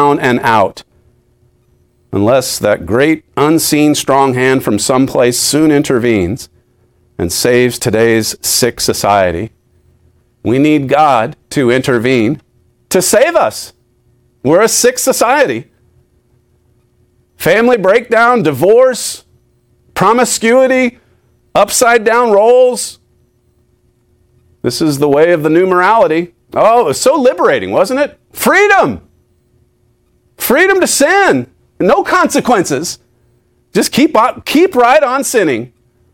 down and out. Unless that great unseen strong hand from someplace soon intervenes and saves today's sick society. We need God to intervene to save us. We're a sick society. Family breakdown, divorce, promiscuity, upside down roles. This is the way of the new morality. Oh, it was so liberating, wasn't it? Freedom! Freedom to sin. No consequences. Just keep right on sinning.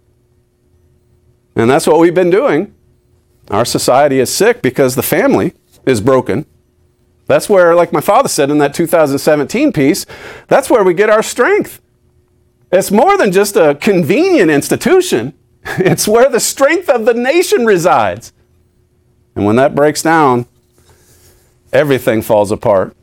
And that's what we've been doing. Our society is sick because the family is broken. That's where, like my father said in that 2017 piece, that's where we get our strength. It's more than just a convenient institution. It's where the strength of the nation resides. And when that breaks down, everything falls apart.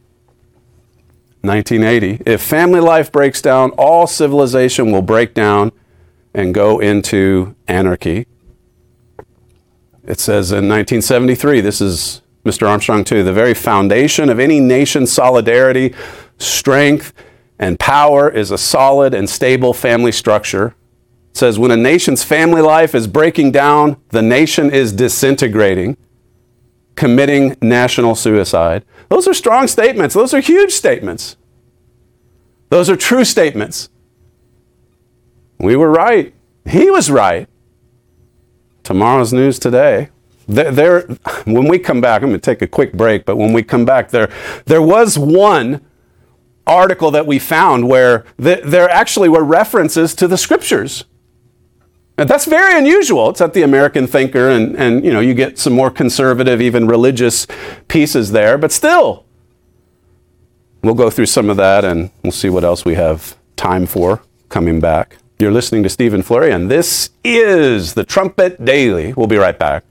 1980, if family life breaks down, all civilization will break down and go into anarchy. It says in 1973, this is Mr. Armstrong too, the very foundation of any nation's solidarity, strength, and power is a solid and stable family structure. It says when a nation's family life is breaking down, the nation is disintegrating, committing national suicide. Those are strong statements. Those are huge statements. Those are true statements. We were right. He was right. Tomorrow's news today. When we come back, I'm going to take a quick break, but when we come back, there was one article that we found where there actually were references to the scriptures. And that's very unusual. It's at the American Thinker, and you get some more conservative, even religious pieces there, but still, we'll go through some of that and we'll see what else we have time for coming back. You're listening to Stephen Flurry, and this is the Trumpet Daily. We'll be right back.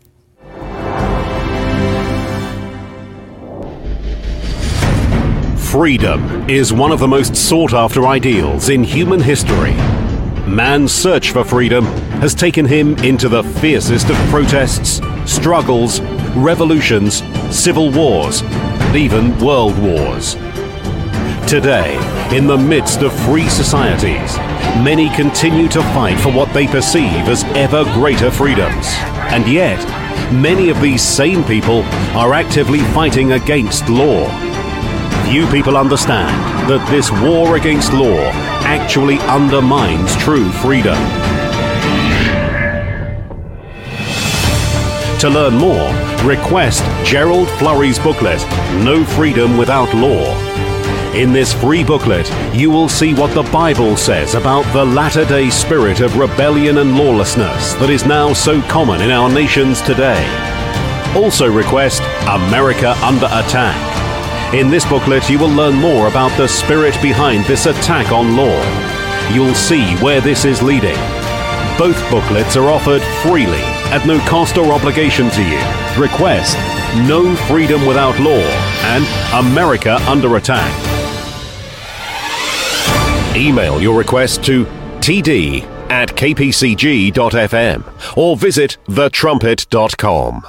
Freedom is one of the most sought-after ideals in human history. Man's search for freedom has taken him into the fiercest of protests, struggles, revolutions, civil wars, and even world wars. Today, in the midst of free societies, many continue to fight for what they perceive as ever greater freedoms. And yet, many of these same people are actively fighting against law. Few people understand that this war against law actually undermines true freedom. To learn more, request Gerald Flurry's booklet, No Freedom Without Law. In this free booklet, you will see what the Bible says about the latter-day spirit of rebellion and lawlessness that is now so common in our nations today. Also request America Under Attack. In this booklet, you will learn more about the spirit behind this attack on law. You'll see where this is leading. Both booklets are offered freely at no cost or obligation to you. Request No Freedom Without Law and America Under Attack. Email your request to td@kpcg.fm or visit thetrumpet.com.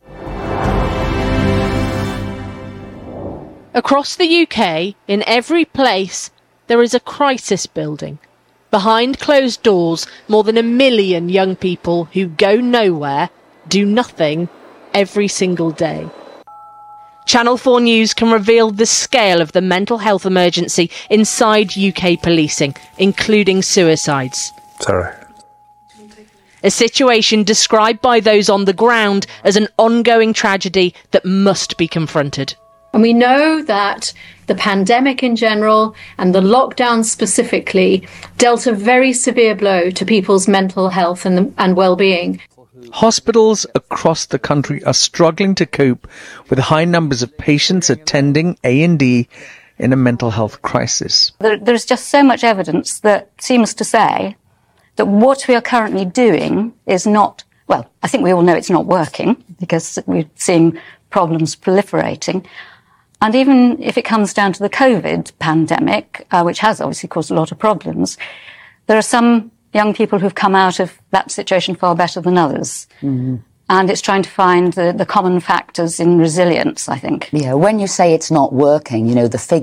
Across the UK, in every place, there is a crisis building. Behind closed doors, more than 1 million young people who go nowhere, do nothing, every single day. Channel 4 News can reveal the scale of the mental health emergency inside UK policing, including suicides. Sorry. A situation described by those on the ground as an ongoing tragedy that must be confronted. And we know that the pandemic in general and the lockdown specifically dealt a very severe blow to people's mental health and well-being. Hospitals across the country are struggling to cope with high numbers of patients attending A&E in a mental health crisis. There's just so much evidence that seems to say that what we are currently doing is not, well, I think we all know it's not working because we're seeing problems proliferating. And even if it comes down to the COVID pandemic, which has obviously caused a lot of problems, there are some young people who've come out of that situation far better than others. Mm-hmm. And it's trying to find the common factors in resilience, I think. Yeah, when you say it's not working, the figures